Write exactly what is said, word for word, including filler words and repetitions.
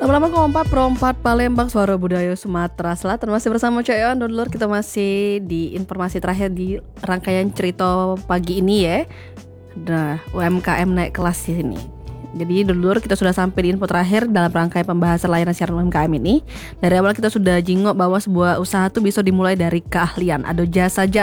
Lama-lama kompak perompat Palembang Suara Budaya Sumatera Selatan. Masih bersama Cak Yohan dan Dulur. Kita masih di informasi terakhir di rangkaian cerita pagi ini ya. Nah, U M K M naik kelas di sini. Jadi dulur, kita sudah sampai di info terakhir dalam rangkaian pembahasan layanan siaran U M K M ini. Dari awal kita sudah jingok bahwa sebuah usaha itu bisa dimulai dari keahlian atau jasa